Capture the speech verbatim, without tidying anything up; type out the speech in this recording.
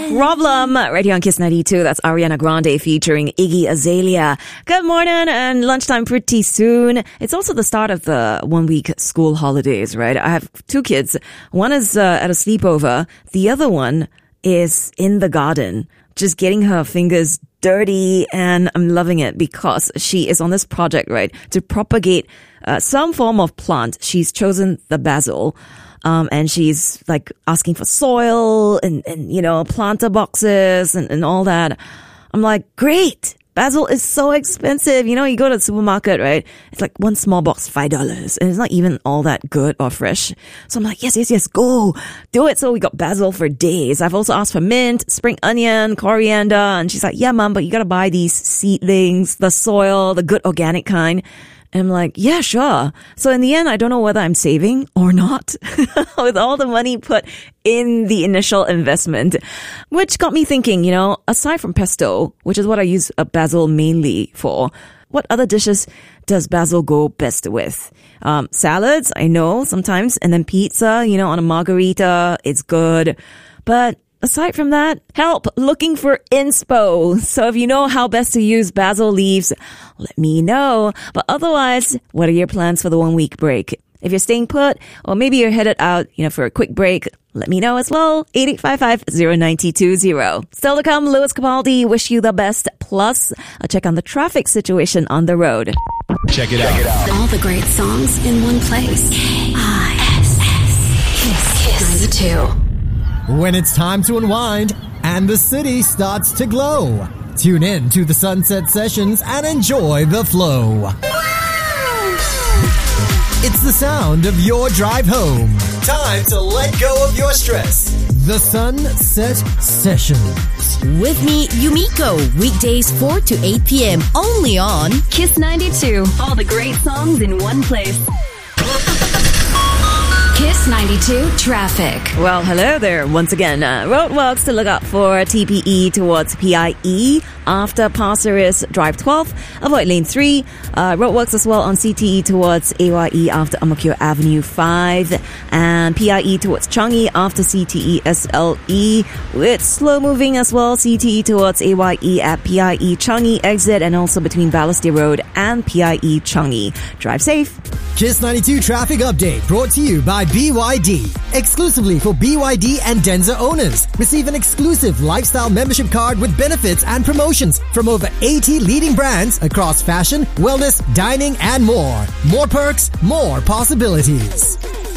Problem right here on Kiss ninety-two. That's Ariana Grande featuring Iggy Azalea. Good morning and lunchtime pretty soon. It's also the start of the one week school holidays, right? I have two kids. One is uh, at a sleepover. The other one is in the garden, just getting her fingers dirty, and I'm loving it because she is on this project, right, to propagate uh, some form of plant. She's chosen the basil. Um, and she's like asking for soil and, and, you know, planter boxes and, and all that. I'm like, great. Basil is so expensive. You know, you go to the supermarket, right? It's like one small box, five dollars. And it's not even all that good or fresh. So I'm like, yes, yes, yes, go. Do it. So we got basil for days. I've also asked for mint, spring onion, coriander. And she's like, yeah, mom, but you got to buy these seedlings, the soil, the good organic kind. And I'm like, yeah, sure. So in the end, I don't know whether I'm saving or not with all the money put in the initial investment, which got me thinking, you know, aside from pesto, which is what I use uh, basil mainly for, what other dishes does basil go best with? Um, salads, I know sometimes, and then pizza, you know, on a margarita, it's good. But aside from that, help looking for inspo. So if you know how best to use basil leaves, let me know. But otherwise, what are your plans for the one week break? If you're staying put, or maybe you're headed out, you know, for a quick break, let me know as well. eight eight five five, zero nine two zero. Still to come, Lewis Capaldi, wish you the best. Plus, a check on the traffic situation on the road. Check it out. All the great songs in one place. I S S Kiss ninety-two. When it's time to unwind and the city starts to glow, tune in to the Sunset Sessions and enjoy the flow. It's the sound of your drive home. Time to let go of your stress. The Sunset Sessions. With me, Yumiko, weekdays four to eight p.m. only on Kiss ninety-two. All the great songs in one place. Kiss ninety-two traffic. Well, hello there once again. Uh, roadworks to look out for T P E towards P I E after Pasir Ris Drive twelve. Avoid lane three. Uh, roadworks as well on C T E towards A Y E after Ang Mo Kio Avenue five. And P I E towards Changi after C T E S L E. It's slow moving as well. C T E towards A Y E at P I E Changi exit and also between Balestier Road and P I E Changi. Drive safe. Kiss ninety-two traffic update brought to you by B Y D. Exclusively for B Y D and Denza owners. Receive an exclusive lifestyle membership card with benefits and promotions from over eighty leading brands across fashion, wellness, dining, and more. More perks, more possibilities.